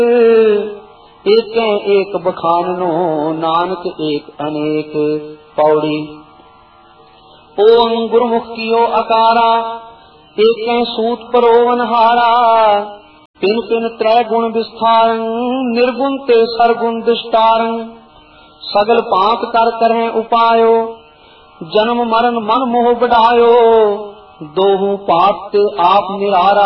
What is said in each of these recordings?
एक एक बखानो नानक एक अनेक। पौड़ी। ओम गुरुमुख कियो अकारा, एक सूत परोवन हारा। पिन पिन त्रय गुण विस्तारं, निर्गुण ते सरगुण दिष्टारं। सगल पाप कर करें उपायो, जन्म मरण मन मोह बढ़ायो। दोहू पाप ते आप निरारा,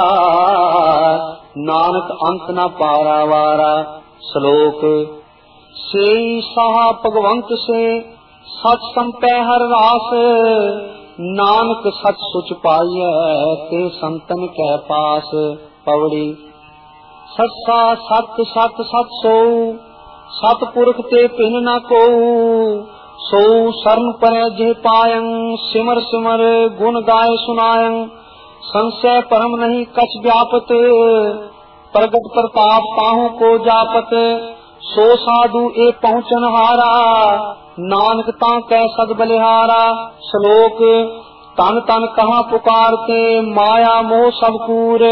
नानक अंत न पारा वारा। श्लोक। से सहा भगवंत से, सच संपै हर रास। नानक सच सुच पाइय, ते संतन कै पास। पवड़ी। सच्चा सत सत सत सो, सतपुरख ते पिन न को। सो शरण परै जे पायं, सिमर सिमर गुण गाय सुनायं। संशय परम नहीं कछ व्यापत, प्रगट प्रताप ताहू को जापत। सो साधु ए पहुँचन हारा, नानक ताकै सद बलिहारा। श्लोक। तन तन कहाँ पुकारते, माया मोह सब कूर।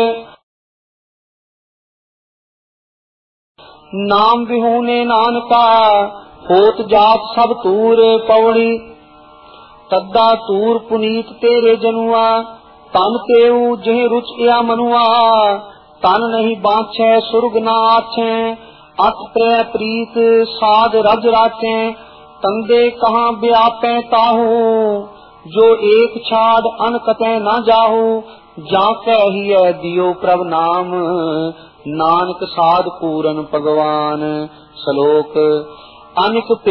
नाम विहूने नानका, होत जात सब तूर। पौड़ी। तद्दा तूर पुनीत तेरे जनुआ, तन तेऊ जह रुच या मनुआ। तन नहीं बाँछे सुर्ग न आछे, अत त्रय प्रीत साध रज राचे। तंदे कहाँ व्यापे ताहू, जो एक छाड़ अन कतै न जाहू। जाके ही दियो प्रभ नाम, नानक साध पूरन भगवान। श्लोक। अनिक